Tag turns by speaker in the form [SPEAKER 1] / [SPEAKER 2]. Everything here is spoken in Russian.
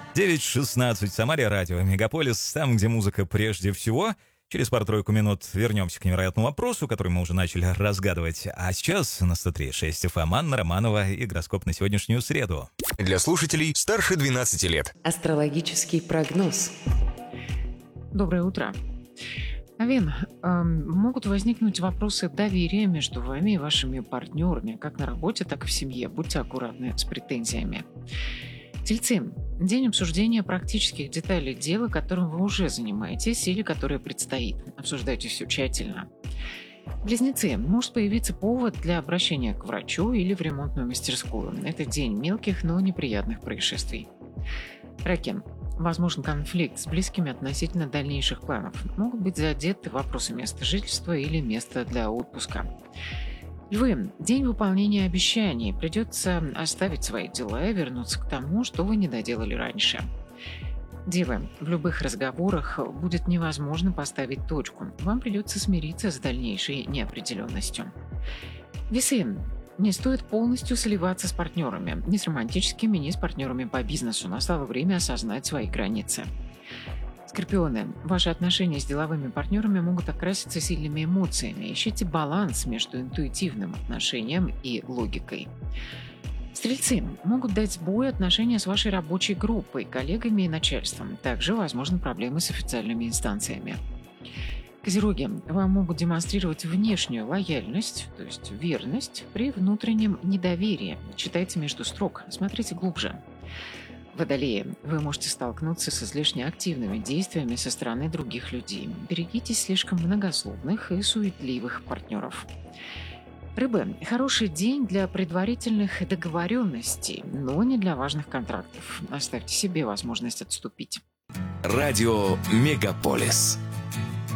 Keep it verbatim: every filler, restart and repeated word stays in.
[SPEAKER 1] девять шестнадцать в Самаре, радио Мегаполис, там, где музыка прежде всего. Через пару-тройку минут вернемся к невероятному вопросу, который мы уже начали разгадывать. А сейчас на сто три и шесть эф эм Анна Романова и гороскоп на сегодняшнюю среду.
[SPEAKER 2] Для слушателей старше двенадцати лет.
[SPEAKER 3] Астрологический прогноз.
[SPEAKER 4] Доброе утро. Овен, э, могут возникнуть вопросы доверия между вами и вашими партнерами, как на работе, так и в семье. Будьте аккуратны с претензиями. Тельцы. День обсуждения практических деталей дела, которым вы уже занимаетесь или которое предстоит. Обсуждайте все тщательно. Близнецы. Может появиться повод для обращения к врачу или в ремонтную мастерскую. Это день мелких, но неприятных происшествий. Раки. Возможен конфликт с близкими относительно дальнейших планов. Могут быть задеты вопросы места жительства или места для отпуска. Львы. День выполнения обещаний. Придется оставить свои дела и вернуться к тому, что вы не доделали раньше. Девы. В любых разговорах будет невозможно поставить точку. Вам придется смириться с дальнейшей неопределенностью. Весы. Не стоит полностью сливаться с партнерами. Ни с романтическими, ни с партнерами по бизнесу. Настало время осознать свои границы. Скорпионы. Ваши отношения с деловыми партнерами могут окраситься сильными эмоциями. Ищите баланс между интуитивным отношением и логикой. Стрельцы. Могут дать сбой отношения с вашей рабочей группой, коллегами и начальством. Также возможны проблемы с официальными инстанциями. Козероги. Вам могут демонстрировать внешнюю лояльность, то есть верность, при внутреннем недоверии. Читайте между строк, смотрите глубже. Водолеи. Вы можете столкнуться с излишне активными действиями со стороны других людей. Берегитесь слишком многословных и суетливых партнеров. Рыбы. Хороший день для предварительных договоренностей, но не для важных контрактов. Оставьте себе возможность отступить.
[SPEAKER 2] Радио Мегаполис.